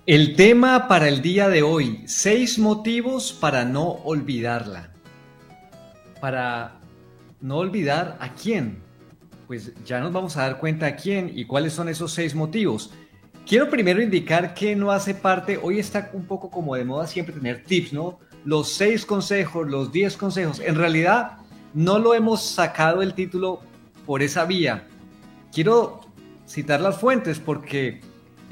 El tema para el día de hoy, 6 motivos para no olvidarla. Para no olvidar a quién. Pues ya nos vamos a dar cuenta a quién y cuáles son esos 6 motivos. Quiero primero indicar que no hace parte, hoy está un poco como de moda siempre tener tips, ¿no? Los 6 consejos, los 10 consejos. En realidad no lo hemos sacado el título por esa vía. Quiero citar las fuentes porque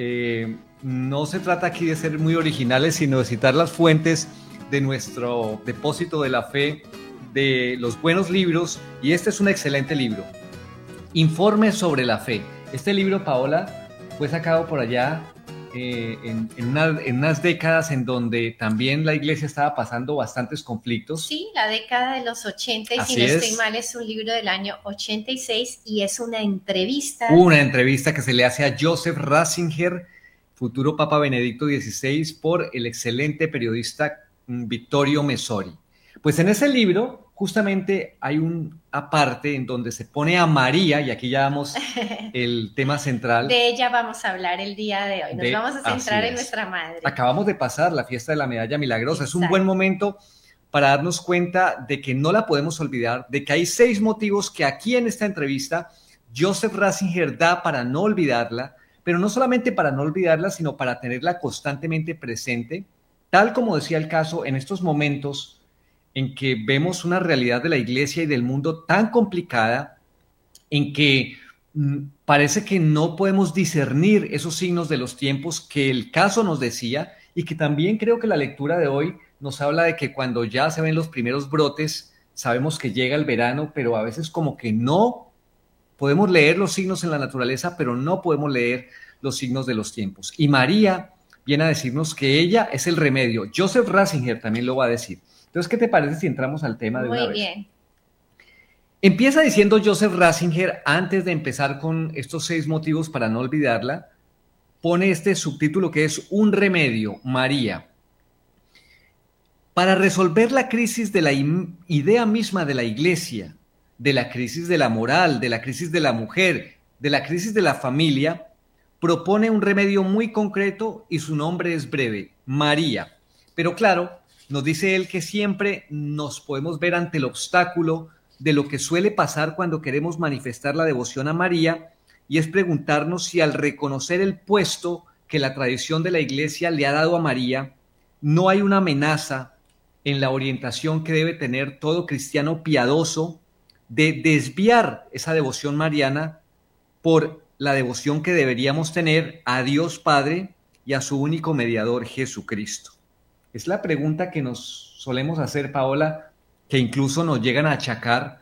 no se trata aquí de ser muy originales, sino de citar las fuentes de nuestro depósito de la fe, de los buenos libros, y este es un excelente libro. Informes sobre la fe. Este libro, Paola, fue sacado por allá en unas décadas en donde también la iglesia estaba pasando bastantes conflictos. Sí, la década de los 80, y si no estoy mal, es un libro del año 86 y es una entrevista. Una entrevista que se le hace a Joseph Ratzinger, futuro Papa Benedicto XVI, por el excelente periodista Vittorio Messori. Pues en ese libro justamente hay una parte en donde se pone a María, y aquí ya vamos el tema central. De ella vamos a hablar el día de hoy, nos vamos a centrar en nuestra madre. Acabamos de pasar la fiesta de la Medalla Milagrosa. Exacto. Es un buen momento para darnos cuenta de que no la podemos olvidar, de que hay 6 motivos que aquí en esta entrevista Joseph Ratzinger da para no olvidarla, pero no solamente para no olvidarla, sino para tenerla constantemente presente, tal como decía el caso en estos momentos en que vemos una realidad de la iglesia y del mundo tan complicada, en que parece que no podemos discernir esos signos de los tiempos que el caso nos decía, y que también creo que la lectura de hoy nos habla de que cuando ya se ven los primeros brotes, sabemos que llega el verano, pero a veces como que no podemos leer los signos en la naturaleza, pero no podemos leer los signos de los tiempos. Y María viene a decirnos que ella es el remedio. Joseph Ratzinger también lo va a decir. Entonces, ¿qué te parece si entramos al tema de una vez? Muy bien. Empieza diciendo Joseph Ratzinger, antes de empezar con estos 6 motivos para no olvidarla, pone este subtítulo que es un remedio, María. Para resolver la crisis de la idea misma de la iglesia, de la crisis de la moral, de la crisis de la mujer, de la crisis de la familia, propone un remedio muy concreto y su nombre es breve, María. Pero claro, nos dice él que siempre nos podemos ver ante el obstáculo de lo que suele pasar cuando queremos manifestar la devoción a María, y es preguntarnos si al reconocer el puesto que la tradición de la iglesia le ha dado a María, no hay una amenaza en la orientación que debe tener todo cristiano piadoso de desviar esa devoción mariana por la devoción que deberíamos tener a Dios Padre y a su único mediador, Jesucristo. Es la pregunta que nos solemos hacer, Paola, que incluso nos llegan a achacar,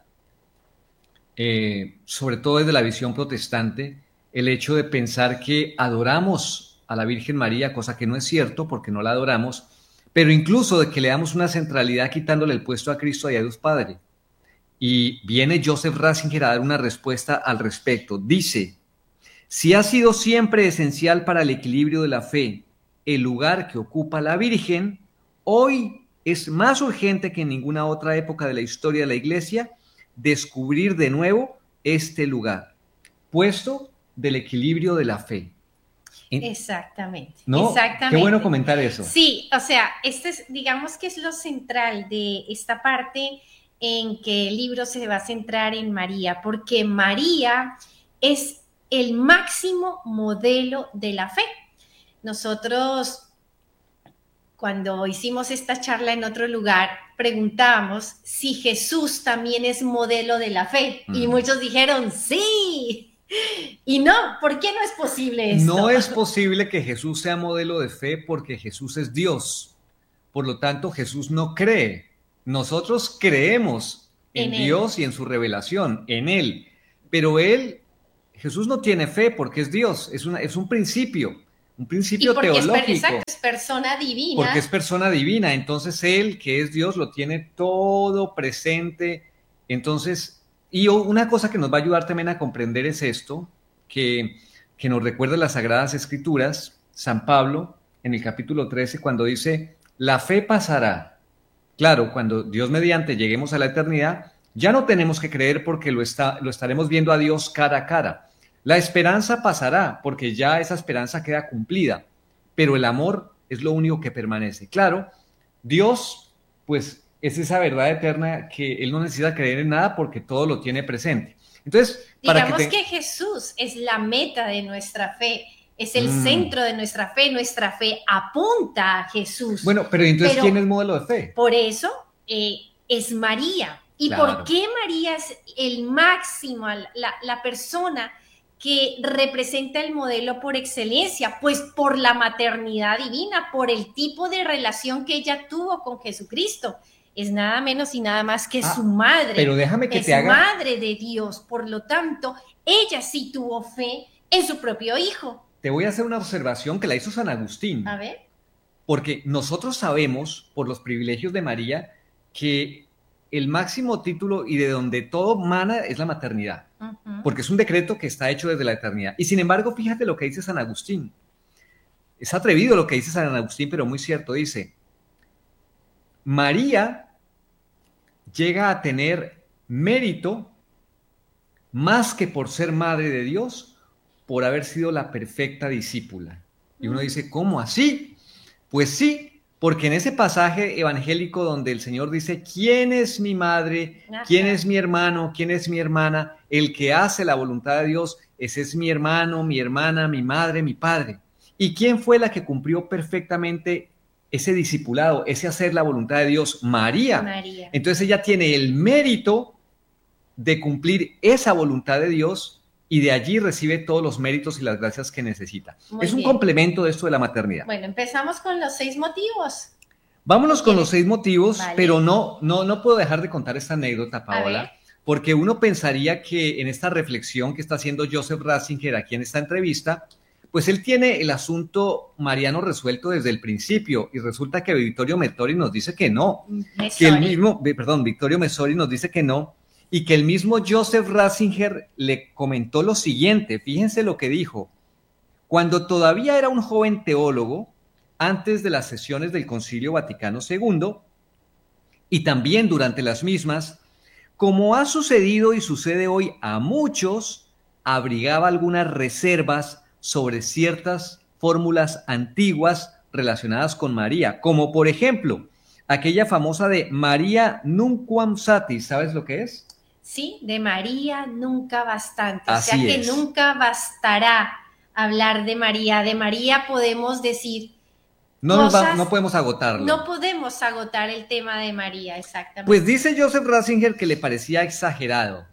sobre todo desde la visión protestante, el hecho de pensar que adoramos a la Virgen María, cosa que no es cierto porque no la adoramos, pero incluso de que le damos una centralidad quitándole el puesto a Cristo y a Dios Padre. Y viene Joseph Ratzinger a dar una respuesta al respecto. Dice: si ha sido siempre esencial para el equilibrio de la fe el lugar que ocupa la Virgen, hoy es más urgente que en ninguna otra época de la historia de la Iglesia descubrir de nuevo este lugar, puesto del equilibrio de la fe. Exactamente. ¿No? Exactamente. Qué bueno comentar eso. Sí, o sea, este es, digamos que es lo central de esta parte en que el libro se va a centrar en María, porque María es el máximo modelo de la fe. Nosotros, cuando hicimos esta charla en otro lugar, preguntábamos si Jesús también es modelo de la fe. Y muchos dijeron, sí. Y no, ¿por qué no es posible esto? No es posible que Jesús sea modelo de fe porque Jesús es Dios. Por lo tanto, Jesús no cree. Nosotros creemos en Dios y en su revelación, en Él. Pero Jesús no tiene fe porque es Dios, es un principio teológico. Es persona divina. Porque es persona divina, entonces Él, que es Dios, lo tiene todo presente. Entonces, y una cosa que nos va a ayudar también a comprender es esto, que nos recuerda las Sagradas Escrituras, San Pablo, en el capítulo 13, cuando dice, la fe pasará. Claro, cuando Dios mediante lleguemos a la eternidad, ya no tenemos que creer porque lo estaremos viendo a Dios cara a cara. La esperanza pasará porque ya esa esperanza queda cumplida, pero el amor es lo único que permanece. Claro, Dios, pues es esa verdad eterna que Él no necesita creer en nada porque todo lo tiene presente. Entonces, digamos que Jesús es la meta de nuestra fe, es el centro de nuestra fe apunta a Jesús. Bueno, pero entonces, ¿quién es modelo de fe? Por eso es María. ¿Y por qué María es el máximo, la persona que representa el modelo por excelencia? Pues por la maternidad divina, por el tipo de relación que ella tuvo con Jesucristo. Es nada menos y nada más que su madre. Pero déjame que es madre de Dios. Por lo tanto, ella sí tuvo fe en su propio hijo. Te voy a hacer una observación que la hizo San Agustín. A ver. Porque nosotros sabemos, por los privilegios de María, que el máximo título y de donde todo mana es la maternidad. Porque es un decreto que está hecho desde la eternidad. Y sin embargo, fíjate lo que dice San Agustín. Es atrevido lo que dice San Agustín, pero muy cierto. Dice, María llega a tener mérito más que por ser madre de Dios, por haber sido la perfecta discípula. Y uno dice, ¿cómo así? Pues sí, porque en ese pasaje evangélico donde el Señor dice, ¿quién es mi madre? ¿Quién es mi hermano? ¿Quién es mi hermana? El que hace la voluntad de Dios, ese es mi hermano, mi hermana, mi madre, mi padre. ¿Y quién fue la que cumplió perfectamente ese discipulado, ese hacer la voluntad de Dios? María. Entonces ella tiene el mérito de cumplir esa voluntad de Dios y de allí recibe todos los méritos y las gracias que necesita. Es un complemento de esto de la maternidad. Bueno, empezamos con los 6 motivos. Vámonos con los 6 motivos, pero no puedo dejar de contar esta anécdota, Paola, porque uno pensaría que en esta reflexión que está haciendo Joseph Ratzinger aquí en esta entrevista, pues él tiene el asunto mariano resuelto desde el principio y resulta que Vittorio Messori nos dice que no, Vittorio Messori nos dice que no, y que el mismo Joseph Ratzinger le comentó lo siguiente, fíjense lo que dijo, cuando todavía era un joven teólogo, antes de las sesiones del Concilio Vaticano II, y también durante las mismas, como ha sucedido y sucede hoy a muchos, abrigaba algunas reservas sobre ciertas fórmulas antiguas relacionadas con María, como por ejemplo, aquella famosa de María nunquam satis, ¿sabes lo que es? Sí, de María nunca bastante, Así o sea que es. nunca bastará hablar de María. De María podemos decir no podemos agotarlo. No podemos agotar el tema de María, exactamente. Pues dice Joseph Ratzinger que le parecía exagerado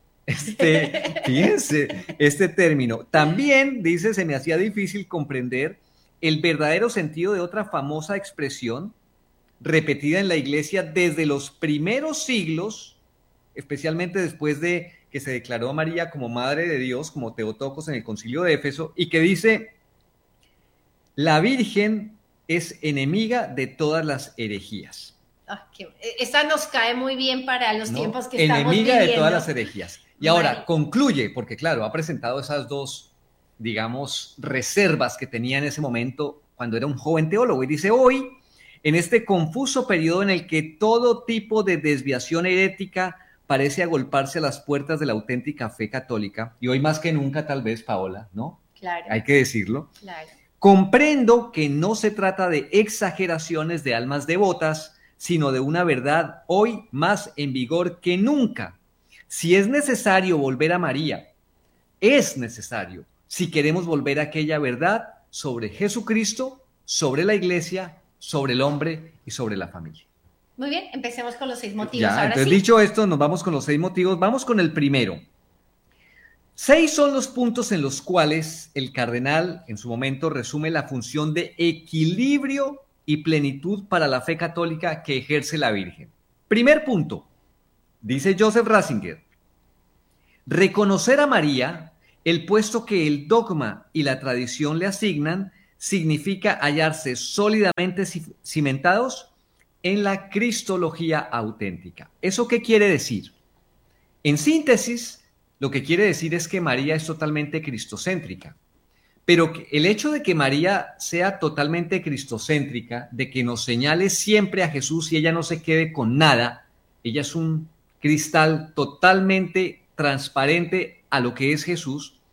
fíjense, este término. También, dice, se me hacía difícil comprender el verdadero sentido de otra famosa expresión repetida en la iglesia desde los primeros siglos, especialmente después de que se declaró a María como Madre de Dios, como Teotocos en el Concilio de Éfeso, y que dice, la Virgen es enemiga de todas las herejías. Esa nos cae muy bien para los tiempos que estamos viviendo. Enemiga de todas las herejías. Y ahora concluye, porque claro, ha presentado esas dos, digamos, reservas que tenía en ese momento cuando era un joven teólogo, y dice, hoy, en este confuso periodo en el que todo tipo de desviación herética parece agolparse a las puertas de la auténtica fe católica, y hoy más que nunca tal vez, Paola, ¿no? Claro. Hay que decirlo. Claro. Comprendo que no se trata de exageraciones de almas devotas, sino de una verdad hoy más en vigor que nunca. Si es necesario volver a María, es necesario, si queremos volver a aquella verdad sobre Jesucristo, sobre la iglesia, sobre el hombre y sobre la familia. Muy bien, empecemos con los 6 motivos. Ya, ahora entonces sí. Dicho esto, nos vamos con los 6 motivos. Vamos con el primero. 6 son los puntos en los cuales el cardenal en su momento resume la función de equilibrio y plenitud para la fe católica que ejerce la Virgen. Primer punto, dice Joseph Ratzinger, reconocer a María el puesto que el dogma y la tradición le asignan significa hallarse sólidamente cimentados en la cristología auténtica. ¿Eso qué quiere decir? En síntesis, lo que quiere decir es que María es totalmente cristocéntrica. Pero el hecho de que María sea totalmente cristocéntrica, de que nos señale siempre a Jesús y ella no se quede con nada, ella es un cristal totalmente transparente a lo que es Jesús,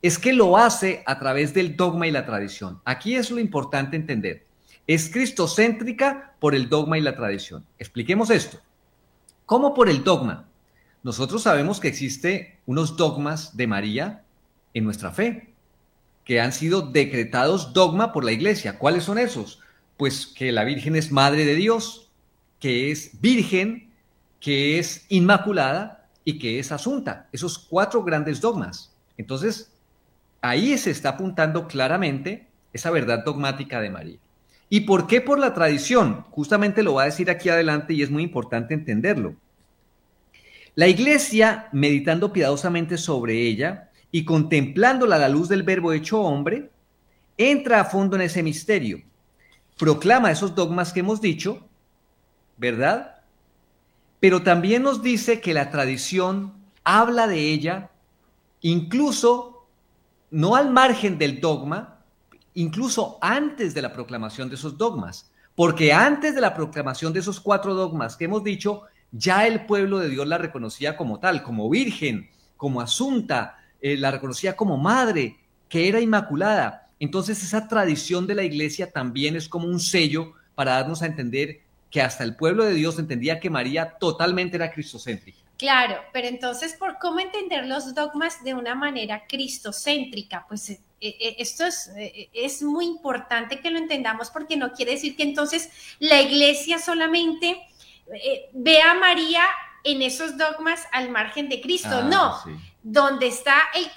es que lo hace a través del dogma y la tradición. Aquí es lo importante entender. Es cristocéntrica por el dogma y la tradición. Expliquemos esto. ¿Cómo por el dogma? Nosotros sabemos que existen unos dogmas de María en nuestra fe, que han sido decretados dogma por la Iglesia. ¿Cuáles son esos? Pues que la Virgen es Madre de Dios, que es virgen, que es inmaculada y que es asunta. Esos 4 grandes dogmas. Entonces, ahí se está apuntando claramente esa verdad dogmática de María. ¿Y por qué por la tradición? Justamente lo va a decir aquí adelante y es muy importante entenderlo. La Iglesia, meditando piadosamente sobre ella y contemplándola a la luz del Verbo hecho hombre, entra a fondo en ese misterio, proclama esos dogmas que hemos dicho, ¿verdad? Pero también nos dice que la tradición habla de ella, incluso no al margen del dogma, incluso antes de la proclamación de esos dogmas, porque antes de la proclamación de esos 4 dogmas que hemos dicho, ya el pueblo de Dios la reconocía como tal, como virgen, como asunta, la reconocía como madre, que era inmaculada. Entonces esa tradición de la Iglesia también es como un sello para darnos a entender que hasta el pueblo de Dios entendía que María totalmente era cristocéntrica. Claro, pero entonces, ¿por cómo entender los dogmas de una manera cristocéntrica? Pues esto es muy importante que lo entendamos, porque no quiere decir que entonces la Iglesia solamente ve a María en esos dogmas al margen de Cristo. No, sí. Donde está el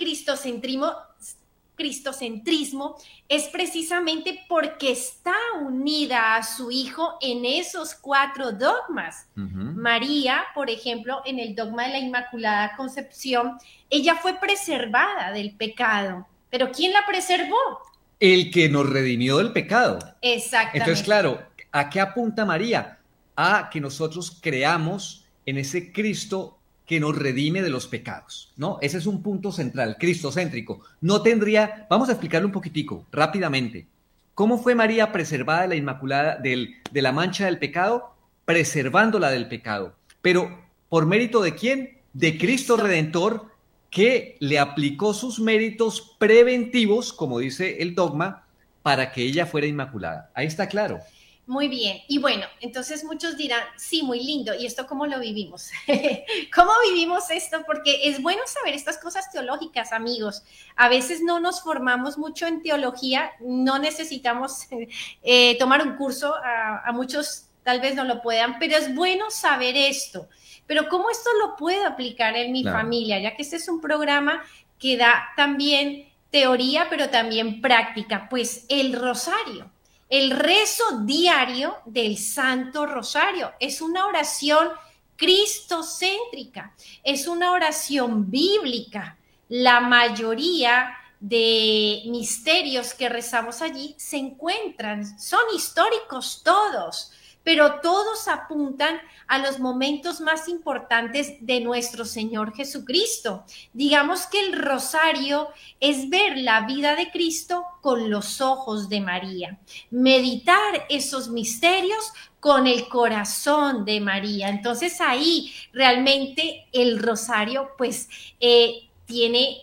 cristocentrismo es precisamente porque está unida a su hijo en esos 4 dogmas. María, por ejemplo, en el dogma de la Inmaculada Concepción, ella fue preservada del pecado. ¿Pero quién la preservó? El que nos redimió del pecado. Exactamente. Entonces, claro, ¿a qué apunta María? A que nosotros creamos en ese Cristo que nos redime de los pecados, ¿no? Ese es un punto central, cristocéntrico. No tendría, vamos a explicarlo un poquitico, rápidamente. ¿Cómo fue María preservada de la Inmaculada, de la mancha del pecado? Preservándola del pecado. Pero, ¿por mérito de quién? De Cristo Redentor, que le aplicó sus méritos preventivos, como dice el dogma, para que ella fuera inmaculada. Ahí está claro. Muy bien. Y bueno, entonces muchos dirán, sí, muy lindo. ¿Y esto cómo lo vivimos? ¿Cómo vivimos esto? Porque es bueno saber estas cosas teológicas, amigos. A veces no nos formamos mucho en teología, no necesitamos tomar un curso, a muchos tal vez no lo puedan, pero es bueno saber esto. Pero ¿cómo esto lo puedo aplicar en mi familia? Ya que este es un programa que da también teoría, pero también práctica. Pues el rosario. El rezo diario del Santo Rosario es una oración cristocéntrica, es una oración bíblica. La mayoría de misterios que rezamos allí se encuentran, son históricos todos, pero todos apuntan a los momentos más importantes de nuestro Señor Jesucristo. Digamos que el rosario es ver la vida de Cristo con los ojos de María, meditar esos misterios con el corazón de María. Entonces ahí realmente el rosario pues tiene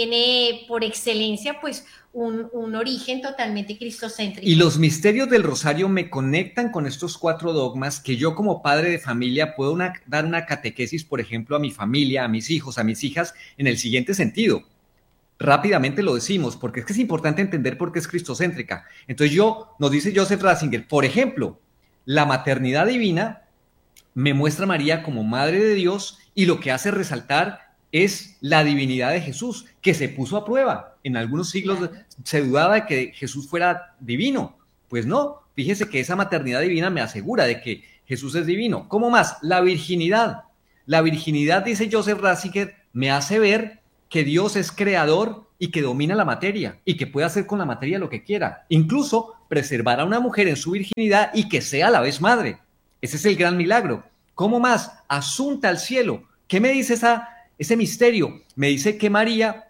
por excelencia pues un origen totalmente cristocéntrico. Y los misterios del rosario me conectan con estos 4 dogmas que yo como padre de familia puedo dar una catequesis, por ejemplo, a mi familia, a mis hijos, a mis hijas, en el siguiente sentido. Rápidamente lo decimos, porque es que es importante entender por qué es cristocéntrica. Entonces nos dice Joseph Ratzinger, por ejemplo, la maternidad divina me muestra a María como Madre de Dios y lo que hace resaltar es la divinidad de Jesús, que se puso a prueba. En algunos siglos se dudaba de que Jesús fuera divino. Pues no, fíjese que esa maternidad divina me asegura de que Jesús es divino. ¿Cómo más? La virginidad. La virginidad, dice Joseph Ratzinger, me hace ver que Dios es creador y que domina la materia y que puede hacer con la materia lo que quiera. Incluso preservar a una mujer en su virginidad y que sea a la vez madre. Ese es el gran milagro. ¿Cómo más? Asunta al cielo. ¿Qué me dice ese misterio? Me dice que María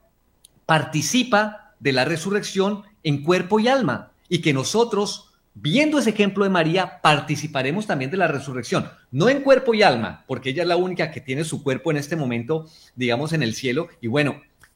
participa de la resurrección en cuerpo y alma y que nosotros, viendo ese ejemplo de María, participaremos también de la resurrección, no en cuerpo y alma, porque ella es la única que tiene su cuerpo en este momento, digamos, en el cielo. Y bueno,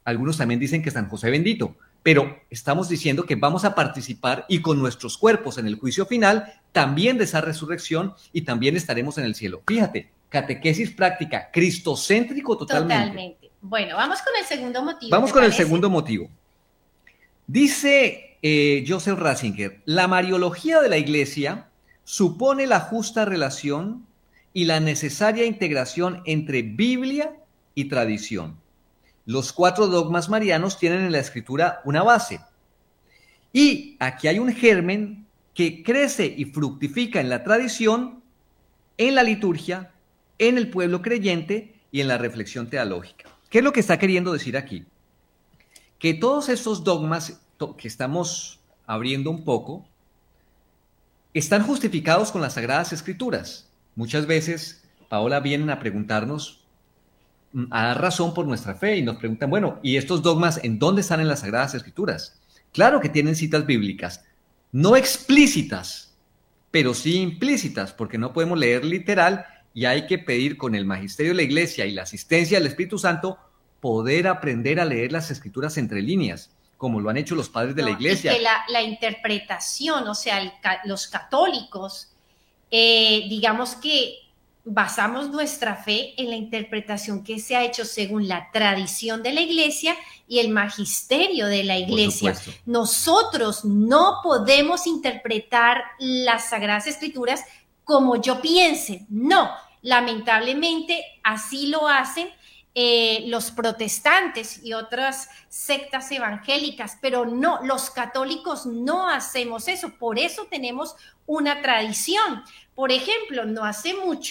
algunos también dicen que San José bendito, pero estamos diciendo que vamos a participar y con nuestros cuerpos en el juicio final también de esa resurrección y también estaremos en el cielo. Fíjate, catequesis práctica, cristocéntrico totalmente. Totalmente. Bueno, vamos con el segundo motivo. Vamos con el segundo motivo. Dice Joseph Ratzinger, la mariología de la Iglesia supone la justa relación y la necesaria integración entre Biblia y tradición. Los 4 dogmas marianos tienen en la Escritura una base. Y aquí hay un germen que crece y fructifica en la tradición, en la liturgia, en el pueblo creyente y en la reflexión teológica. ¿Qué es lo que está queriendo decir aquí? Que todos estos dogmas que estamos abriendo un poco están justificados con las Sagradas Escrituras. Muchas veces, Paola, vienen a preguntarnos, a dar razón por nuestra fe y nos preguntan, bueno, ¿y estos dogmas en dónde están en las Sagradas Escrituras? Claro que tienen citas bíblicas, no explícitas, pero sí implícitas, porque no podemos leer literal y hay que pedir con el magisterio de la Iglesia y la asistencia del Espíritu Santo poder aprender a leer las Escrituras entre líneas, como lo han hecho los padres de la Iglesia. Y que la interpretación, o sea, los católicos, digamos que basamos nuestra fe en la interpretación que se ha hecho según la tradición de la Iglesia y el magisterio de la Iglesia. Nosotros no podemos interpretar las Sagradas Escrituras como yo piense, no. Lamentablemente así lo hacen los protestantes y otras sectas evangélicas, pero no, los católicos no hacemos eso, por eso tenemos una tradición. Por ejemplo, no hace mucho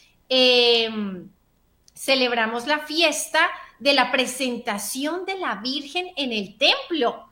celebramos la fiesta de la presentación de la Virgen en el templo.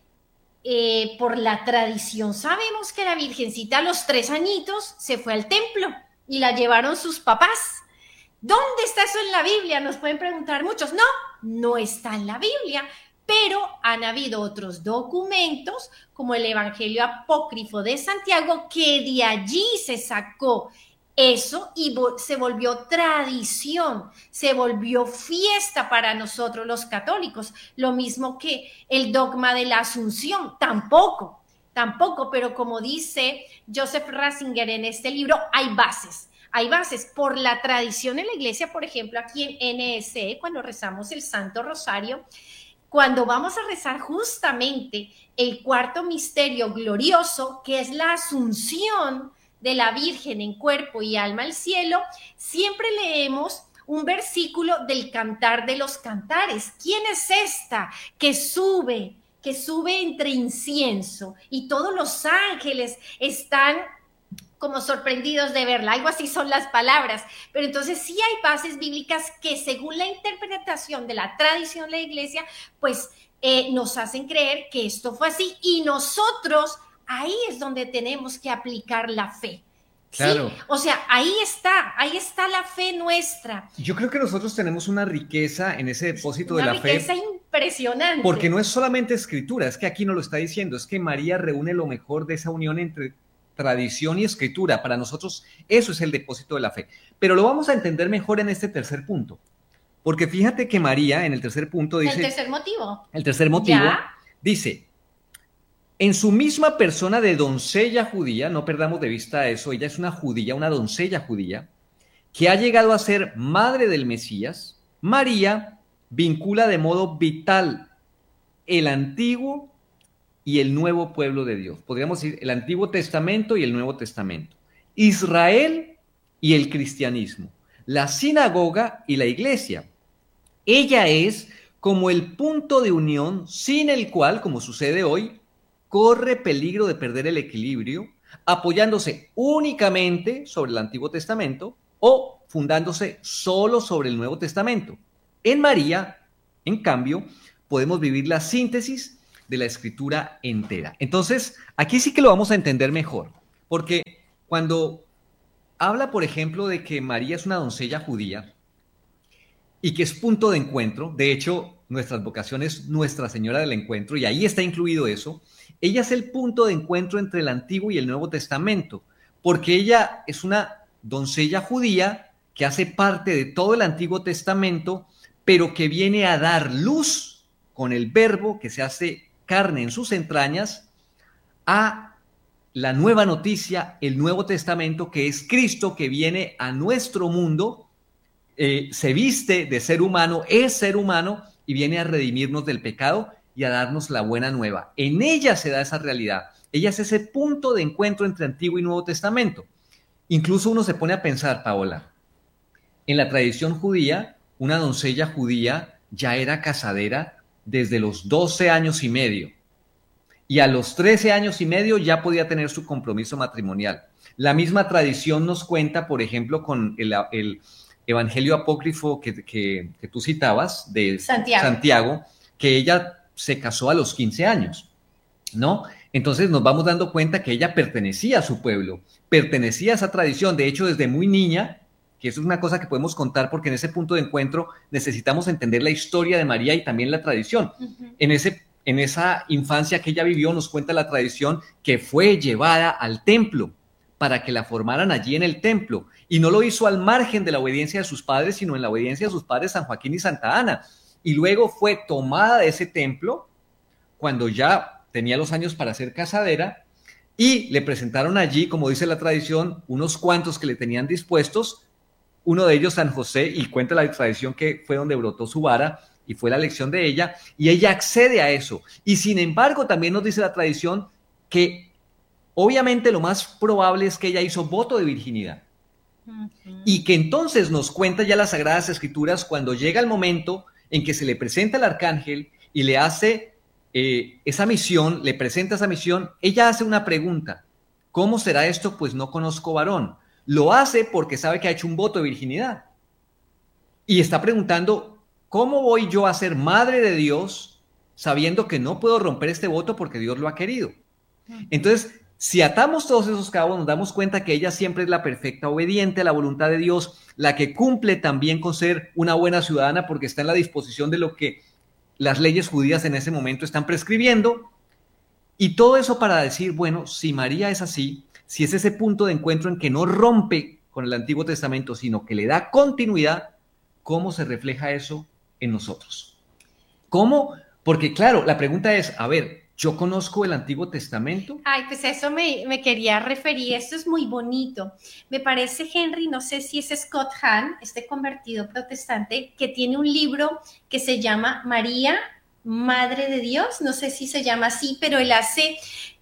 Por la tradición sabemos que la Virgencita a los 3 añitos se fue al templo y la llevaron sus papás. ¿Dónde está eso en la Biblia? Nos pueden preguntar muchos. No, no está en la Biblia, pero han habido otros documentos como el Evangelio Apócrifo de Santiago que de allí se sacó eso y se volvió tradición, se volvió fiesta para nosotros los católicos. Lo mismo que el dogma de la Asunción, tampoco, pero como dice Joseph Ratzinger en este libro, hay bases por la tradición en la Iglesia. Por ejemplo, aquí en NSE, cuando rezamos el Santo Rosario, cuando vamos a rezar justamente el 4º misterio glorioso, que es la Asunción de la Virgen en cuerpo y alma al cielo, siempre leemos un versículo del Cantar de los Cantares. ¿Quién es esta que sube entre incienso y todos los ángeles están como sorprendidos de verla? Algo así son las palabras, pero entonces sí hay bases bíblicas que según la interpretación de la tradición de la Iglesia, pues nos hacen creer que esto fue así y nosotros ahí es donde tenemos que aplicar la fe. Claro. ¿Sí? O sea, ahí está la fe nuestra. Yo creo que nosotros tenemos una riqueza en ese depósito de la fe. Una riqueza impresionante. Porque no es solamente escritura, es que aquí nos lo está diciendo, es que María reúne lo mejor de esa unión entre tradición y escritura. Para nosotros eso es el depósito de la fe. Pero lo vamos a entender mejor en este tercer punto. Porque fíjate que María en el tercer punto dice... El tercer motivo. El tercer motivo ¿Ya? Dice... En su misma persona de doncella judía, no perdamos de vista eso, ella es una judía, una doncella judía, que ha llegado a ser madre del Mesías, María vincula de modo vital el antiguo y el nuevo pueblo de Dios. Podríamos decir el Antiguo Testamento y el Nuevo Testamento. Israel y el cristianismo, la sinagoga y la iglesia. Ella es como el punto de unión sin el cual, como sucede hoy, corre peligro de perder el equilibrio, apoyándose únicamente sobre el Antiguo Testamento o fundándose solo sobre el Nuevo Testamento. En María, en cambio, podemos vivir la síntesis de la Escritura entera. Entonces, aquí sí que lo vamos a entender mejor, porque cuando habla, por ejemplo, de que María es una doncella judía y que es punto de encuentro, de hecho, nuestras vocaciones, Nuestra Señora del Encuentro, y ahí está incluido eso. Ella es el punto de encuentro entre el Antiguo y el Nuevo Testamento, porque ella es una doncella judía que hace parte de todo el Antiguo Testamento, pero que viene a dar luz con el Verbo que se hace carne en sus entrañas, a la nueva noticia, el Nuevo Testamento, que es Cristo que viene a nuestro mundo, se viste de ser humano, es ser humano y viene a redimirnos del pecado y a darnos la buena nueva. En ella se da esa realidad. Ella es ese punto de encuentro entre Antiguo y Nuevo Testamento. Incluso uno se pone a pensar, Paola, en la tradición judía, una doncella judía ya era casadera desde los 12 años y medio. Y a los 13 años y medio ya podía tener su compromiso matrimonial. La misma tradición nos cuenta, por ejemplo, con el Evangelio apócrifo que tú citabas, de Santiago, que ella se casó a los 15 años, ¿no? Entonces nos vamos dando cuenta que ella pertenecía a su pueblo, pertenecía a esa tradición. De hecho, desde muy niña, que eso es una cosa que podemos contar porque en ese punto de encuentro necesitamos entender la historia de María y también la tradición. Uh-huh. En esa infancia que ella vivió, nos cuenta la tradición que fue llevada al templo para que la formaran allí en el templo. Y no lo hizo al margen de la obediencia de sus padres, sino en la obediencia de sus padres San Joaquín y Santa Ana. Y luego fue tomada de ese templo cuando ya tenía los años para ser casadera y le presentaron allí, como dice la tradición, unos cuantos que le tenían dispuestos, uno de ellos San José, y cuenta la tradición que fue donde brotó su vara y fue la elección de ella, y ella accede a eso. Y sin embargo, también nos dice la tradición que obviamente lo más probable es que ella hizo voto de virginidad. Uh-huh. Y que entonces nos cuenta ya las Sagradas Escrituras cuando llega el momento en que se le presenta el arcángel y le hace esa misión, le presenta esa misión, ella hace una pregunta: ¿cómo será esto? Pues no conozco varón. Lo hace porque sabe que ha hecho un voto de virginidad. Y está preguntando: ¿cómo voy yo a ser madre de Dios sabiendo que no puedo romper este voto porque Dios lo ha querido? Entonces, si atamos todos esos cabos, nos damos cuenta que ella siempre es la perfecta obediente a la voluntad de Dios, la que cumple también con ser una buena ciudadana porque está en la disposición de lo que las leyes judías en ese momento están prescribiendo. Y todo eso para decir, bueno, si María es así, si es ese punto de encuentro en que no rompe con el Antiguo Testamento, sino que le da continuidad, ¿cómo se refleja eso en nosotros? ¿Cómo? Porque claro, la pregunta es, a ver, ¿yo conozco el Antiguo Testamento? Ay, pues eso me quería referir. Esto es muy bonito. Me parece, Henry, no sé si es Scott Hahn, este convertido protestante, que tiene un libro que se llama María, Madre de Dios. No sé si se llama así, pero él hace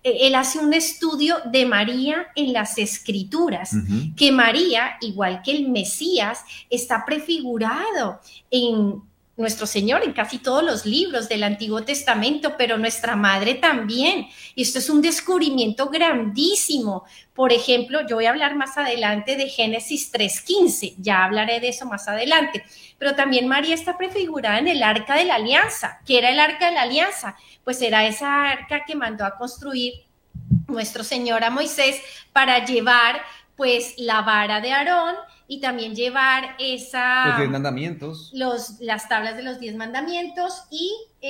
un estudio de María en las Escrituras. Uh-huh. Que María, igual que el Mesías, está prefigurado en nuestro Señor en casi todos los libros del Antiguo Testamento, pero nuestra madre también. Y esto es un descubrimiento grandísimo. Por ejemplo, yo voy a hablar más adelante de Génesis 3:15, ya hablaré de eso más adelante. Pero también María está prefigurada en el Arca de la Alianza. ¿Qué era el Arca de la Alianza? Pues era esa arca que mandó a construir nuestro Señor a Moisés para llevar pues la vara de Aarón y también llevar los 10 mandamientos, las tablas de los 10 mandamientos y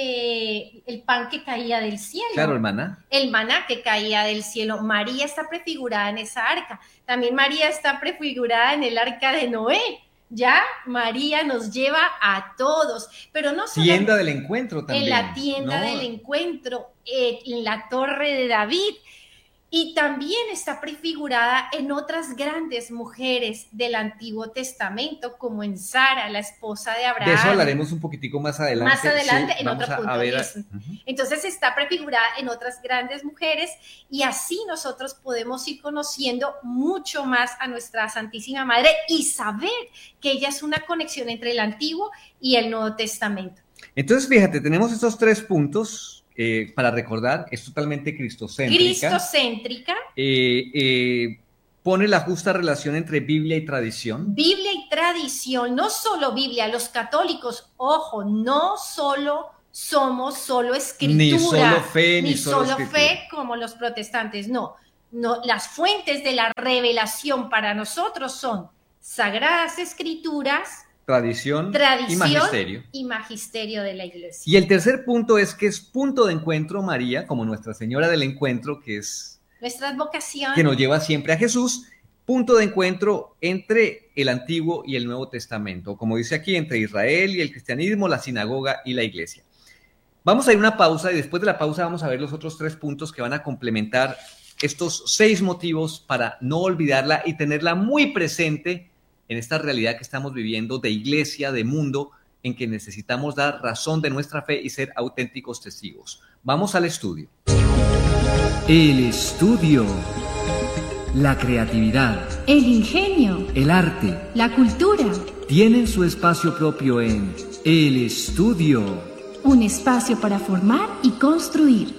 el pan que caía del cielo. Claro, el maná. El maná que caía del cielo. María está prefigurada en esa arca. También María está prefigurada en el arca de Noé. Ya María nos lleva a todos, pero no solo tienda del encuentro también. En la tienda del encuentro, en la torre de David. Y también está prefigurada en otras grandes mujeres del Antiguo Testamento, como en Sara, la esposa de Abraham. De eso hablaremos un poquitico más adelante. Más adelante, sí, en otro punto. Uh-huh. Entonces está prefigurada en otras grandes mujeres y así nosotros podemos ir conociendo mucho más a nuestra Santísima Madre y saber que ella es una conexión entre el Antiguo y el Nuevo Testamento. Entonces, fíjate, tenemos estos 3 puntos. Para recordar, es totalmente cristocéntrica. Cristocéntrica. Pone la justa relación entre Biblia y tradición. Biblia y tradición, no solo Biblia, los católicos, ojo, no solo somos solo escritura. Ni solo fe, ni solo fe como los protestantes, no. Las fuentes de la revelación para nosotros son Sagradas Escrituras, Tradición y magisterio de la Iglesia. Y el tercer punto es que es punto de encuentro María, como Nuestra Señora del Encuentro, que es nuestra vocación, que nos lleva siempre a Jesús, punto de encuentro entre el Antiguo y el Nuevo Testamento, como dice aquí, entre Israel y el cristianismo, la sinagoga y la Iglesia. Vamos a ir a una pausa y después de la pausa vamos a ver los otros 3 puntos que van a complementar estos 6 motivos para no olvidarla y tenerla muy presente en esta realidad que estamos viviendo de iglesia, de mundo, en que necesitamos dar razón de nuestra fe y ser auténticos testigos. Vamos al estudio. El estudio. La creatividad, el ingenio, el arte, la cultura tienen su espacio propio en El Estudio. Un espacio para formar y construir.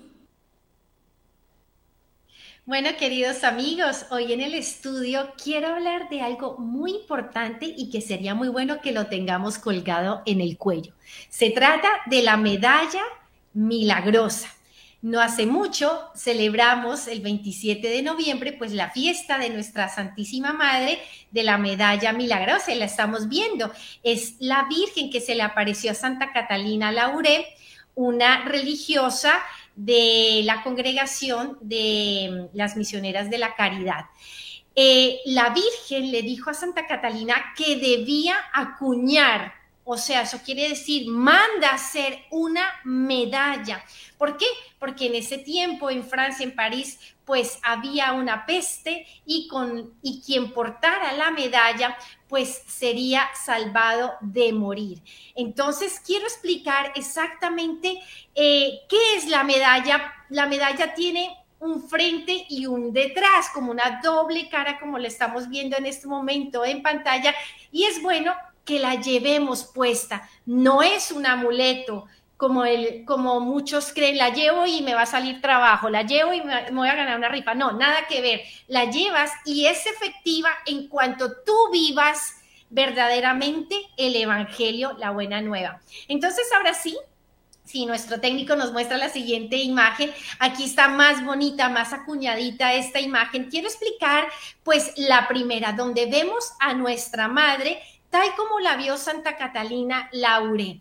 Bueno, queridos amigos, hoy en el estudio quiero hablar de algo muy importante y que sería muy bueno que lo tengamos colgado en el cuello. Se trata de la medalla milagrosa. No hace mucho celebramos el 27 de noviembre, pues la fiesta de nuestra Santísima Madre de la Medalla Milagrosa, y la estamos viendo. Es la Virgen que se le apareció a Santa Catalina Lauré, una religiosa de la congregación de las misioneras de la caridad. La Virgen le dijo a Santa Catalina que debía acuñar, o sea, eso quiere decir, manda hacer una medalla. ¿Por qué? Porque en ese tiempo en Francia, en París, pues había una peste y quien portara la medalla, pues sería salvado de morir. Entonces, quiero explicar exactamente qué es la medalla. La medalla tiene un frente y un detrás, como una doble cara, como lo estamos viendo en este momento en pantalla, y es bueno que la llevemos puesta. No es un amuleto, como muchos creen, la llevo y me va a salir trabajo, la llevo y me voy a ganar una rifa. No, nada que ver. La llevas y es efectiva en cuanto tú vivas verdaderamente el evangelio, la buena nueva. Entonces, ahora sí, si nuestro técnico nos muestra la siguiente imagen, aquí está más bonita, más acuñadita esta imagen. Quiero explicar, pues, la primera, donde vemos a nuestra madre tal como la vio Santa Catalina Lauré.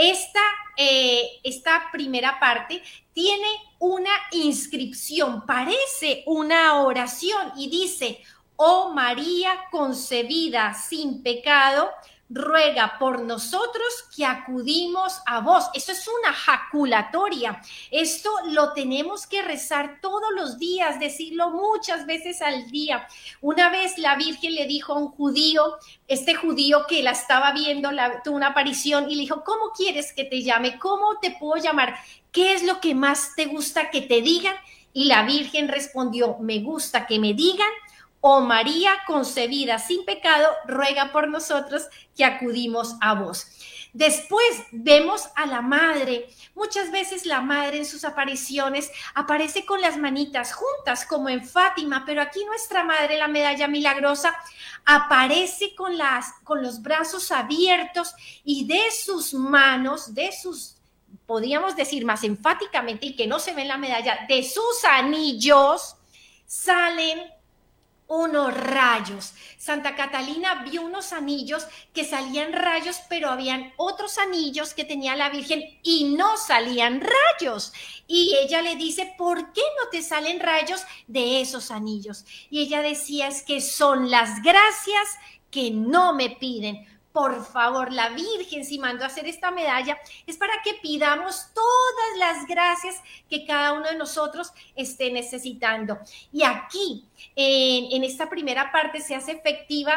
Esta primera parte tiene una inscripción, parece una oración y dice: oh María concebida sin pecado, ruega por nosotros que acudimos a vos. Eso es una jaculatoria. Esto lo tenemos que rezar todos los días, decirlo muchas veces al día. Una vez la Virgen le dijo a un judío, este judío que la estaba viendo, tuvo una aparición y le dijo: ¿cómo quieres que te llame? ¿Cómo te puedo llamar? ¿Qué es lo que más te gusta que te digan? Y la Virgen respondió: me gusta que me digan: oh María concebida sin pecado, ruega por nosotros que acudimos a vos. Después vemos a la madre. Muchas veces la madre en sus apariciones aparece con las manitas juntas, como en Fátima, pero aquí nuestra madre, la medalla milagrosa, aparece con los brazos abiertos y de sus manos, podríamos decir más enfáticamente y que no se ve en la medalla, de sus anillos salen unos rayos. Santa Catalina vio unos anillos que salían rayos, pero habían otros anillos que tenía la Virgen y no salían rayos. Y ella le dice: ¿por qué no te salen rayos de esos anillos? Y ella decía: es que son las gracias que no me piden. Por favor, la Virgen, si mandó a hacer esta medalla, es para que pidamos todas las gracias que cada uno de nosotros esté necesitando. Y aquí, en esta primera parte, se hace efectiva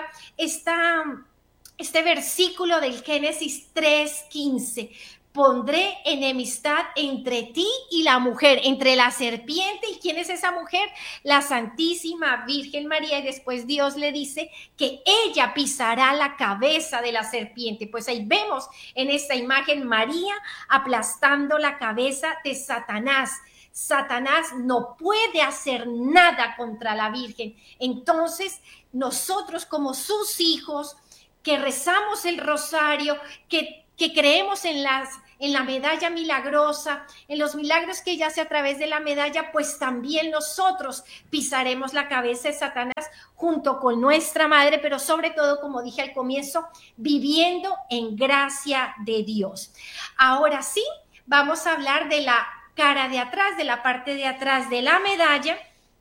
este versículo del Génesis 3:15. Pondré enemistad entre ti y la mujer, entre la serpiente. ¿Y quién es esa mujer? La Santísima Virgen María. Y después Dios le dice que ella pisará la cabeza de la serpiente. Pues ahí vemos en esta imagen María aplastando la cabeza de Satanás. Satanás no puede hacer nada contra la Virgen. Entonces, nosotros como sus hijos, que rezamos el rosario, que creemos en la medalla milagrosa, en los milagros que ella hace a través de la medalla, pues también nosotros pisaremos la cabeza de Satanás junto con nuestra madre, pero sobre todo, como dije al comienzo, viviendo en gracia de Dios. Ahora sí, vamos a hablar de la cara de atrás, de la parte de atrás de la medalla.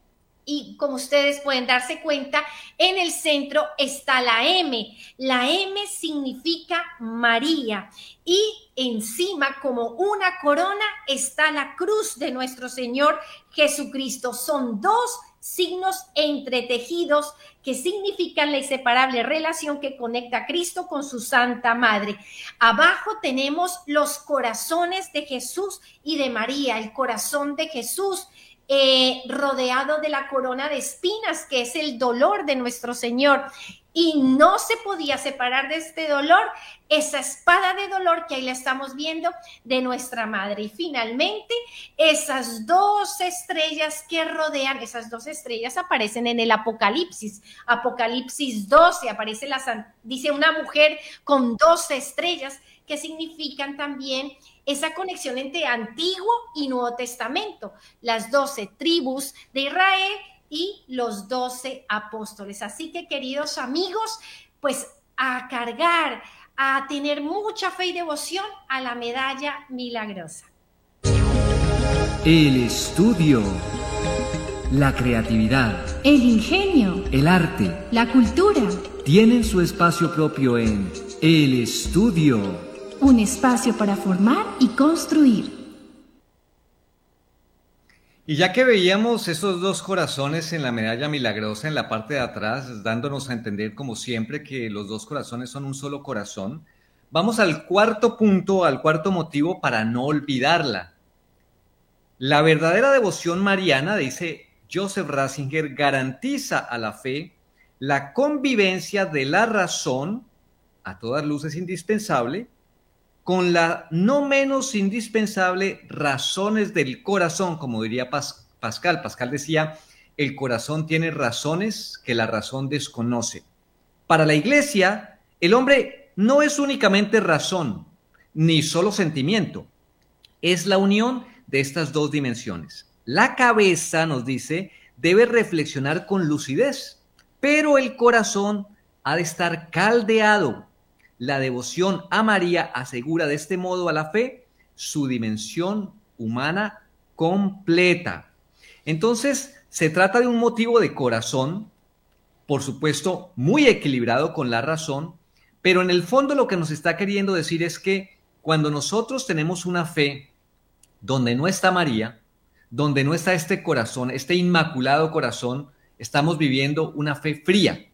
y como ustedes pueden darse cuenta, en el centro está la M. La M significa María y encima, como una corona, está la cruz de nuestro Señor Jesucristo. Son dos signos entretejidos que significan la inseparable relación que conecta a Cristo con su Santa Madre. Abajo tenemos los corazones de Jesús y de María, el corazón de Jesús rodeado de la corona de espinas, que es el dolor de nuestro Señor. Y no se podía separar de este dolor esa espada de dolor que ahí la estamos viendo de nuestra madre. Y finalmente, esas dos estrellas que rodean, esas dos estrellas aparecen en el Apocalipsis. Apocalipsis 12, aparece dice una mujer con 12 estrellas que significan también esa conexión entre Antiguo y Nuevo Testamento, las 12 tribus de Israel y los 12 apóstoles. Así que, queridos amigos, pues a cargar, a tener mucha fe y devoción a la medalla milagrosa. El estudio, la creatividad, El ingenio, el arte, la cultura. tienen su espacio propio en El estudio. Un espacio para formar y construir. Y ya que veíamos esos dos corazones en la medalla milagrosa en la parte de atrás, dándonos a entender como siempre que los dos corazones son un solo corazón, vamos al cuarto punto, al cuarto motivo para no olvidarla. La verdadera devoción mariana, dice Joseph Ratzinger, garantiza a la fe la convivencia de la razón, a todas luces indispensable, con la no menos indispensable razones del corazón, como diría Pascal. Pascal decía, el corazón tiene razones que la razón desconoce. Para la Iglesia, el hombre no es únicamente razón, ni solo sentimiento. Es la unión de estas dos dimensiones. La cabeza, nos dice, debe reflexionar con lucidez, pero el corazón ha de estar caldeado. La devoción a María asegura de este modo a la fe su dimensión humana completa. Entonces, se trata de un motivo de corazón, por supuesto, muy equilibrado con la razón, pero en el fondo lo que nos está queriendo decir es que cuando nosotros tenemos una fe donde no está María, donde no está este corazón, este inmaculado corazón, estamos viviendo una fe fría,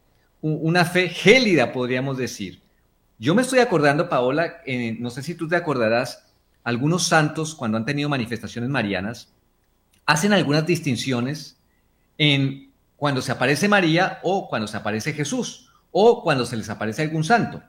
una fe gélida, podríamos decir. Yo me estoy acordando, Paola, no sé si tú te acordarás, algunos santos cuando han tenido manifestaciones marianas, hacen algunas distinciones en cuando se aparece María o cuando se aparece Jesús o cuando se les aparece algún santo.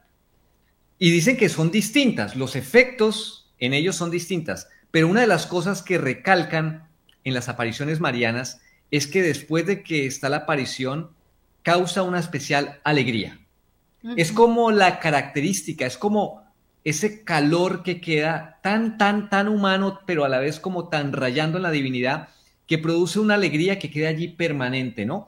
Y dicen que son distintas, los efectos en ellos son distintas, pero una de las cosas que recalcan en las apariciones marianas es que después de que está la aparición, causa una especial alegría. Es como la característica, es como ese calor que queda tan humano, pero a la vez como tan rayando en la divinidad, que produce una alegría que queda allí permanente, ¿no?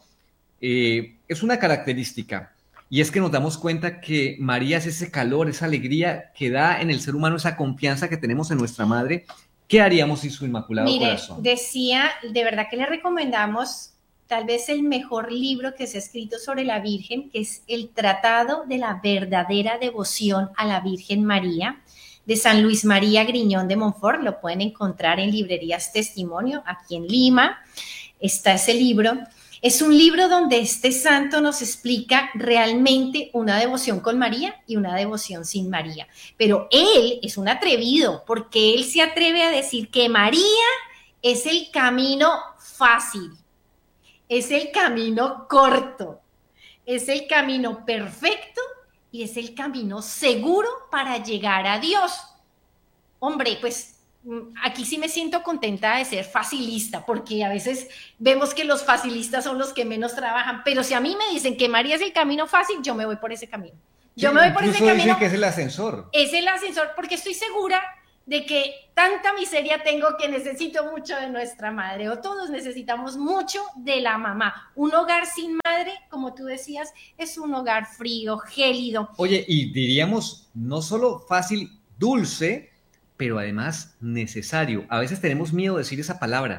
Es una característica, y es que nos damos cuenta que María es ese calor, esa alegría que da en el ser humano, esa confianza que tenemos en nuestra madre. ¿Qué haríamos sin su inmaculado corazón? Decía, de verdad que le recomendamos tal vez el mejor libro que se ha escrito sobre la Virgen, que es el Tratado de la verdadera devoción a la Virgen María, de San Luis María Griñón de Montfort. Lo pueden encontrar en librerías Testimonio, aquí en Lima. Está ese libro. Es un libro donde este santo nos explica realmente una devoción con María y una devoción sin María. Pero él es un atrevido, porque él se atreve a decir que María es el camino fácil. Es el camino corto, es el camino perfecto y es el camino seguro para llegar a Dios. Hombre, pues aquí sí me siento contenta de ser facilista, porque a veces vemos que los facilistas son los que menos trabajan, pero si a mí me dicen que María es el camino fácil, yo me voy por ese camino. Yo me voy por ese camino. Dicen que es el ascensor. Es el ascensor, porque estoy segura de que tanta miseria tengo que necesito mucho de nuestra madre, o todos necesitamos mucho de la mamá. Un hogar sin madre, como tú decías, es un hogar frío, gélido. Oye, y diríamos, no solo fácil, dulce, pero además necesario. A veces tenemos miedo de decir esa palabra,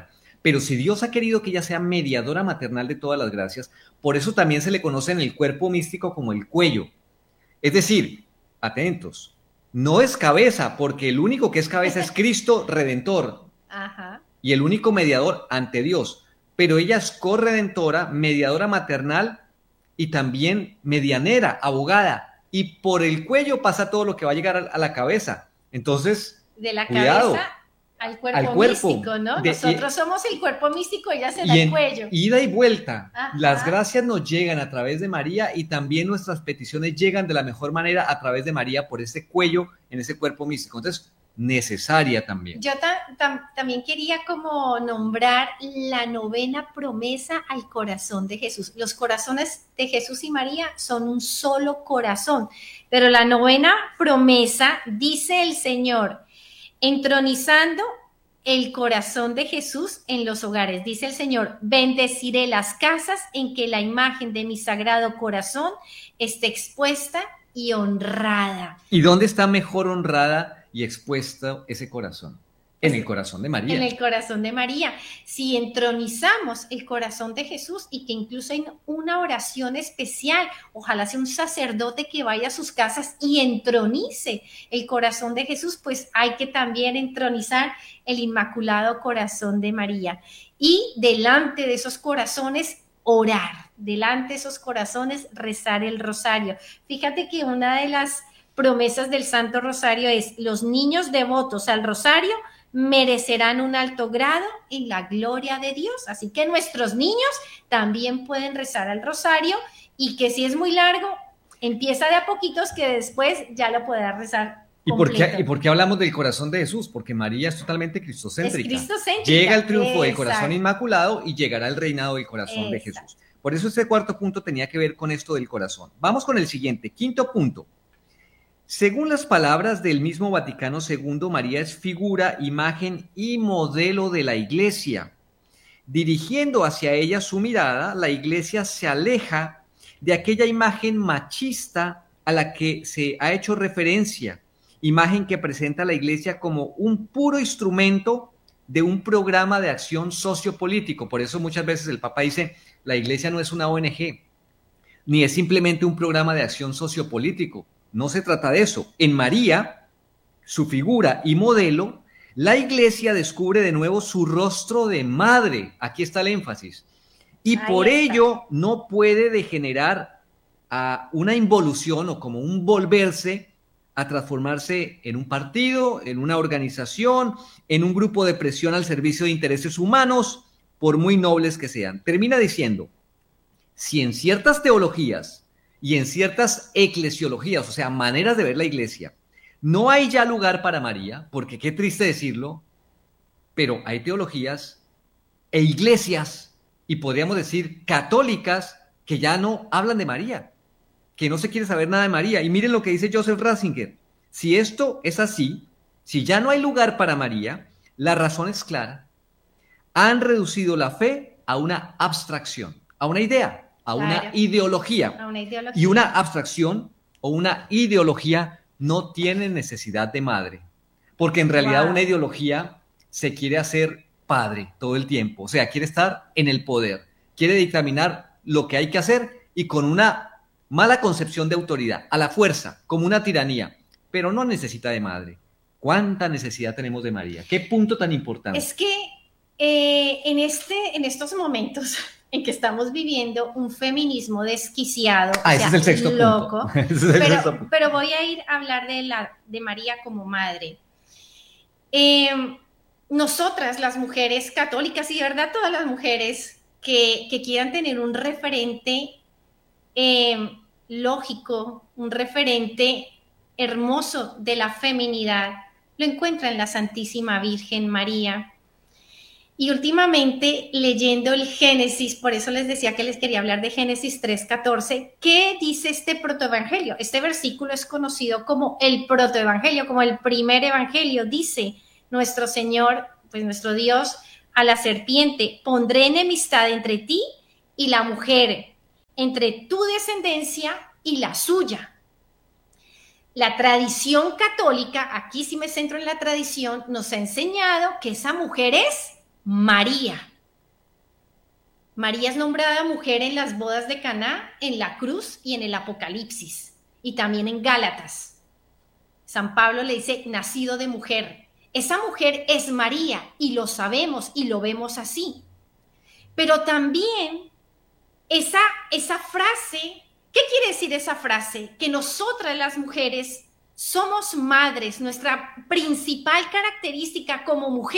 Pero si Dios ha querido que ella sea mediadora maternal de todas las gracias, por eso también se le conoce en el cuerpo místico como el cuello. Es decir, atentos, no es cabeza, porque el único que es cabeza es Cristo Redentor. Ajá. Y el único mediador ante Dios. Pero ella es corredentora, mediadora maternal y también medianera, abogada. Y por el cuello pasa todo lo que va a llegar a la cabeza. Entonces, de la cuidado, cabeza al cuerpo místico, ¿no? Nosotros somos el cuerpo místico, ella será el cuello. Ida y vuelta. Ajá. Las gracias nos llegan a través de María y también nuestras peticiones llegan de la mejor manera a través de María por ese cuello en ese cuerpo místico. Entonces, necesaria también. Yo también quería como nombrar la novena promesa al corazón de Jesús. Los corazones de Jesús y María son un solo corazón, pero la novena promesa, dice el Señor, entronizando el corazón de Jesús en los hogares. Dice el Señor, bendeciré las casas en que la imagen de mi sagrado corazón esté expuesta y honrada. ¿Y dónde está mejor honrada y expuesto ese corazón? En el corazón de María. En el corazón de María. Si entronizamos el corazón de Jesús y que incluso hay una oración especial, ojalá sea un sacerdote que vaya a sus casas y entronice el corazón de Jesús, pues hay que también entronizar el Inmaculado Corazón de María. Y delante de esos corazones, orar. Delante de esos corazones, rezar el rosario. Fíjate que una de las promesas del Santo Rosario es: los niños devotos al rosario merecerán un alto grado en la gloria de Dios. Así que nuestros niños también pueden rezar al rosario y que si es muy largo, empieza de a poquitos que después ya lo podrás rezar completo. ¿Y por qué hablamos del corazón de Jesús? Porque María es totalmente cristocéntrica. Es cristocéntrica. Llega el triunfo del corazón inmaculado y llegará el reinado del corazón de Jesús. Por eso este cuarto punto tenía que ver con esto del corazón. Vamos con el siguiente, quinto punto. Según las palabras del mismo Vaticano II, María es figura, imagen y modelo de la Iglesia. Dirigiendo hacia ella su mirada, la Iglesia se aleja de aquella imagen machista a la que se ha hecho referencia, imagen que presenta a la Iglesia como un puro instrumento de un programa de acción sociopolítico. Por eso muchas veces el Papa dice, la Iglesia no es una ONG, ni es simplemente un programa de acción sociopolítico. No se trata de eso. En María, su figura y modelo, la Iglesia descubre de nuevo su rostro de madre. Aquí está el énfasis. Y por ello no puede degenerar a una involución o como un volverse a transformarse en un partido, en una organización, en un grupo de presión al servicio de intereses humanos, por muy nobles que sean. Termina diciendo, si en ciertas teologías y en ciertas eclesiologías, o sea, maneras de ver la Iglesia, no hay ya lugar para María, porque qué triste decirlo, pero hay teologías e iglesias, y podríamos decir católicas, que ya no hablan de María, que no se quiere saber nada de María. Y miren lo que dice Joseph Ratzinger. Si esto es así, si ya no hay lugar para María, la razón es clara. Han reducido la fe a una abstracción, a una idea, a una ideología. Y una abstracción o una ideología no tiene necesidad de madre, porque en realidad una ideología se quiere hacer padre todo el tiempo, o sea, quiere estar en el poder, quiere dictaminar lo que hay que hacer y con una mala concepción de autoridad, a la fuerza, como una tiranía, pero no necesita de madre. ¿Cuánta necesidad tenemos de María? ¿Qué punto tan importante? Es que en estos momentos en que estamos viviendo un feminismo desquiciado, ese es el sexto loco, punto. pero voy a ir a hablar de María como madre. Nosotras, las mujeres católicas, y de verdad todas las mujeres que quieran tener un referente lógico, un referente hermoso de la feminidad, lo encuentran en la Santísima Virgen María. Y últimamente leyendo el Génesis, por eso les decía que les quería hablar de Génesis 3:14, ¿qué dice este protoevangelio? Este versículo es conocido como el protoevangelio, como el primer evangelio. Dice nuestro Señor, pues nuestro Dios, a la serpiente, pondré enemistad entre ti y la mujer, entre tu descendencia y la suya. La tradición católica, aquí sí me centro en la tradición, nos ha enseñado que esa mujer es María. María es nombrada mujer en las bodas de Caná, en la cruz y en el Apocalipsis, y también en Gálatas. San Pablo le dice, nacido de mujer. Esa mujer es María, y lo sabemos y lo vemos así. Pero también esa frase, ¿qué quiere decir esa frase? Que nosotras las mujeres somos madres. Nuestra principal característica como mujer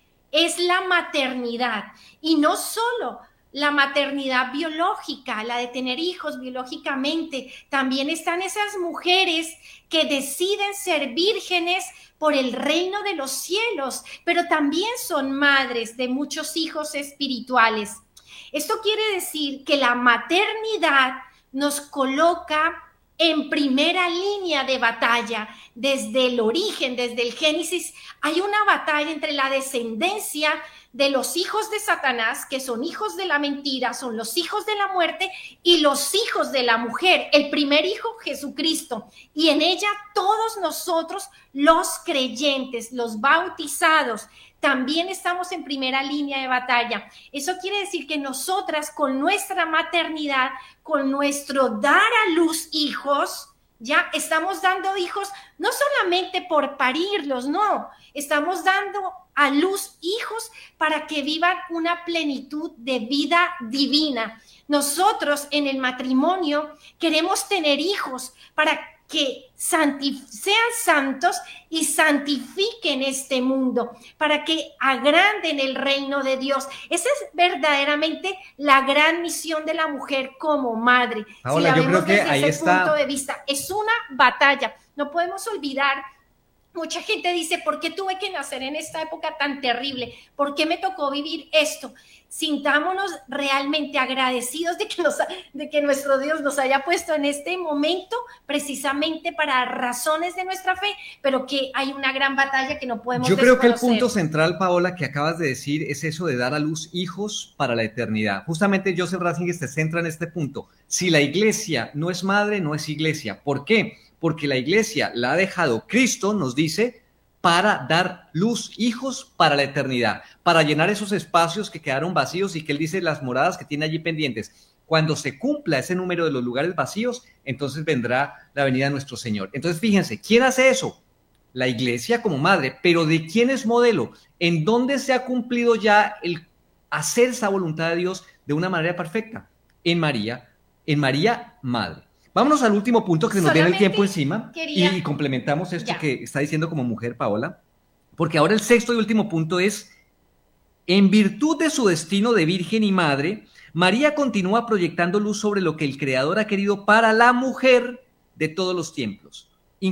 es la maternidad, y no solo la maternidad biológica, la de tener hijos biológicamente. También están esas mujeres que deciden ser vírgenes por el reino de los cielos, pero también son madres de muchos hijos espirituales. Esto quiere decir que la maternidad nos coloca en primera línea de batalla. Desde el origen, desde el Génesis, hay una batalla entre la descendencia de los hijos de Satanás, que son hijos de la mentira, son los hijos de la muerte, y los hijos de la mujer, el primer hijo, Jesucristo, y en ella todos nosotros, los creyentes, los bautizados, también estamos en primera línea de batalla. Eso quiere decir que nosotras, con nuestra maternidad, con nuestro dar a luz hijos, ya estamos dando hijos no solamente por parirlos, no, estamos dando a luz hijos para que vivan una plenitud de vida divina. Nosotros en el matrimonio queremos tener hijos para que sean santos y santifiquen este mundo, para que agranden el reino de Dios. Esa es verdaderamente la gran misión de la mujer como madre. Ahora, si la yo vemos creo que desde ahí ese está. punto de vista, es una batalla. No podemos olvidar. Mucha gente dice, ¿por qué tuve que nacer en esta época tan terrible? ¿Por qué me tocó vivir esto? Sintámonos realmente agradecidos de que nuestro Dios nos haya puesto en este momento precisamente para razones de nuestra fe, pero que hay una gran batalla que no podemos desconocer. Yo creo que el punto central, central, Paola, que acabas de decir es eso de dar a luz hijos para la eternidad. Justamente Joseph Ratzinger se centra en este punto. Si la iglesia no es madre, no es iglesia. ¿Por qué? Porque la iglesia la ha dejado Cristo, nos dice, para dar luz, hijos para la eternidad, para llenar esos espacios que quedaron vacíos y que él dice las moradas que tiene allí pendientes. Cuando se cumpla ese número de los lugares vacíos, entonces vendrá la venida de nuestro Señor. Entonces, fíjense, ¿quién hace eso? La iglesia como madre, pero ¿de quién es modelo? ¿En dónde se ha cumplido ya el hacer esa voluntad de Dios de una manera perfecta? En María madre. Vámonos al último punto que se nos viene el tiempo encima y complementamos esto que está diciendo como mujer Paola, porque ahora el sexto y último punto es, en virtud de su destino de virgen y madre, María continúa proyectando luz sobre lo que el Creador ha querido para la mujer de todos los tiempos,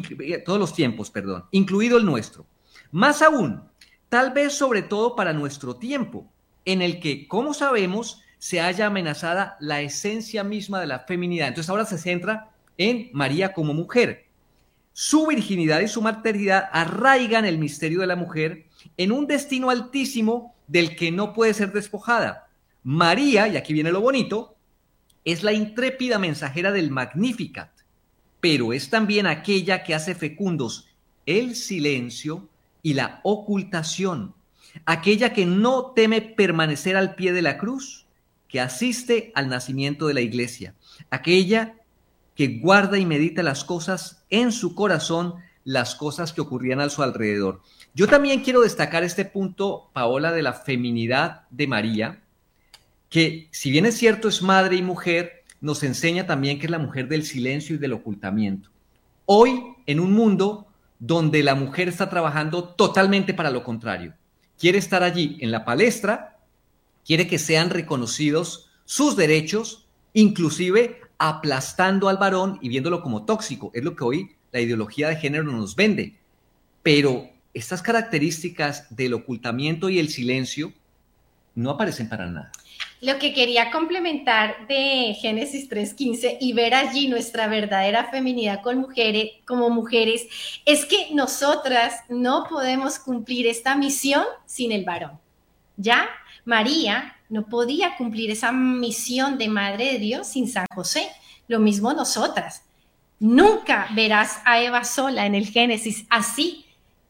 incluido el nuestro. Más aún, tal vez sobre todo para nuestro tiempo, en el que, como sabemos, se haya amenazada la esencia misma de la feminidad. Entonces ahora se centra en María como mujer. Su virginidad y su maternidad arraigan el misterio de la mujer en un destino altísimo del que no puede ser despojada. María, y aquí viene lo bonito, es la intrépida mensajera del Magnificat, pero es también aquella que hace fecundos el silencio y la ocultación, aquella que no teme permanecer al pie de la cruz, que asiste al nacimiento de la iglesia, aquella que guarda y medita las cosas en su corazón, las cosas que ocurrían a su alrededor. Yo también quiero destacar este punto, Paola, de la feminidad de María, que si bien es cierto es madre y mujer, nos enseña también que es la mujer del silencio y del ocultamiento. Hoy, en un mundo donde la mujer está trabajando totalmente para lo contrario, quiere estar allí en la palestra, quiere que sean reconocidos sus derechos, inclusive aplastando al varón y viéndolo como tóxico. Es lo que hoy la ideología de género nos vende. Pero estas características del ocultamiento y el silencio no aparecen para nada. Lo que quería complementar de Génesis 3:15 y ver allí nuestra verdadera feminidad como mujeres es que nosotras no podemos cumplir esta misión sin el varón. ¿Ya? María no podía cumplir esa misión de Madre de Dios sin San José. Lo mismo nosotras. Nunca verás a Eva sola en el Génesis. Así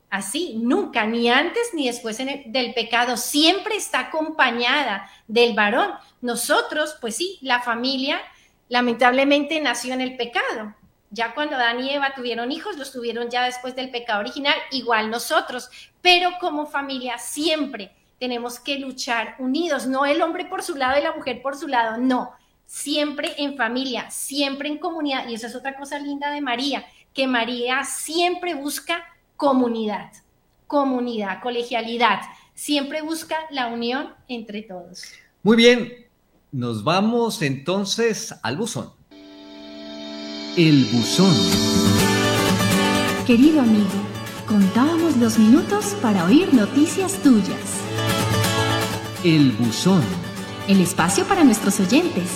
así, nunca, ni antes ni después del pecado, siempre está acompañada del varón. Nosotros, pues sí, la familia lamentablemente nació en el pecado. Ya cuando Adán y Eva tuvieron hijos, los tuvieron ya después del pecado original, igual nosotros, pero como familia siempre tenemos que luchar unidos, no el hombre por su lado y la mujer por su lado, no, siempre en familia, siempre en comunidad. Y esa es otra cosa linda de María, que María siempre busca comunidad, colegialidad, siempre busca la unión entre todos. Muy bien, nos vamos entonces al buzón. El buzón. Querido amigo, contábamos los minutos para oír noticias tuyas. El buzón. El espacio para nuestros oyentes.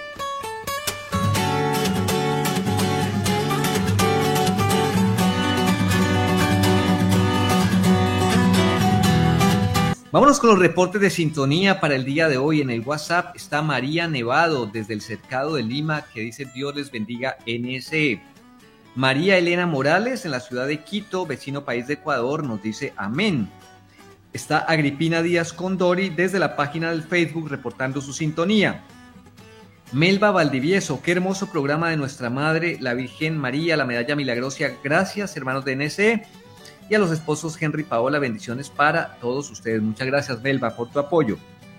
Vámonos con los reportes de sintonía para el día de hoy. En el WhatsApp está María Nevado desde el Cercado de Lima, que dice: Dios les bendiga NSE. María Elena Morales en la ciudad de Quito, vecino país de Ecuador, nos dice amén. Está Agripina Díaz Condori desde la página del Facebook reportando su sintonía. Melba Valdivieso: qué hermoso programa de nuestra Madre, la Virgen María, la Medalla Milagrosa. Gracias, hermanos de NSE. Y a los esposos Henry y Paola, bendiciones para todos ustedes. Muchas gracias, Melba, por tu apoyo.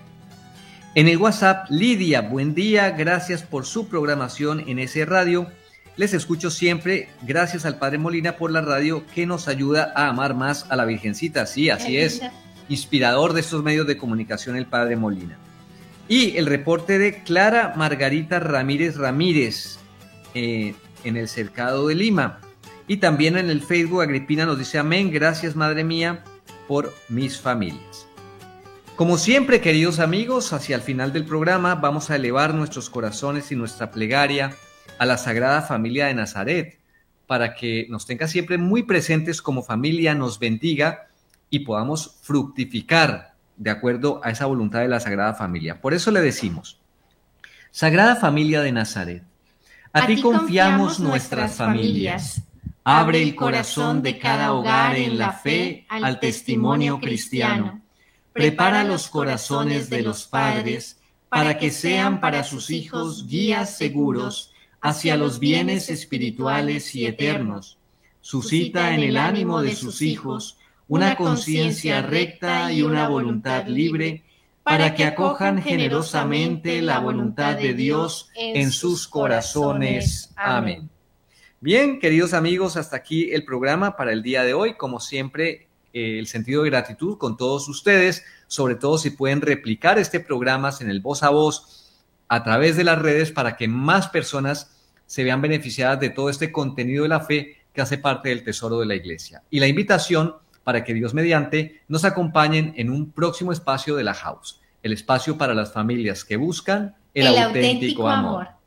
En el WhatsApp, Lidia: buen día, gracias por su programación en ese radio. Les escucho siempre, gracias al Padre Molina por la radio que nos ayuda a amar más a la Virgencita. Sí, así es. Inspirador de estos medios de comunicación, el Padre Molina. Y el reporte de Clara Margarita Ramírez en el Cercado de Lima. Y también en el Facebook, Agripina nos dice amén, gracias Madre mía por mis familias. Como siempre, queridos amigos, hacia el final del programa vamos a elevar nuestros corazones y nuestra plegaria a la Sagrada Familia de Nazaret, para que nos tenga siempre muy presentes como familia, nos bendiga y podamos fructificar de acuerdo a esa voluntad de la Sagrada Familia. Por eso le decimos: Sagrada Familia de Nazaret, a ti confiamos nuestras familias. Abre el corazón de cada hogar en la fe al testimonio cristiano. Prepara los corazones de los padres para que sean para sus hijos guías seguros hacia los bienes espirituales y eternos. Suscita en el ánimo de sus hijos una conciencia recta y una voluntad libre para que acojan generosamente la voluntad de Dios en sus corazones. Amén. Bien, queridos amigos, hasta aquí el programa para el día de hoy. Como siempre, el sentido de gratitud con todos ustedes, sobre todo si pueden replicar este programa en el voz a voz a través de las redes para que más personas se vean beneficiadas de todo este contenido de la fe que hace parte del tesoro de la Iglesia. Y la invitación para que Dios mediante nos acompañen en un próximo espacio de la House, el espacio para las familias que buscan el auténtico amor.